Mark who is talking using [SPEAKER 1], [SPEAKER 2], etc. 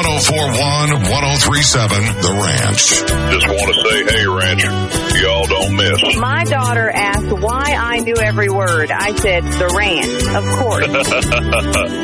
[SPEAKER 1] 1041, 1037, The Ranch.
[SPEAKER 2] Just want to say, hey, Ranch, y'all don't miss.
[SPEAKER 3] My daughter asked why I knew every word. I said, The Ranch, of course.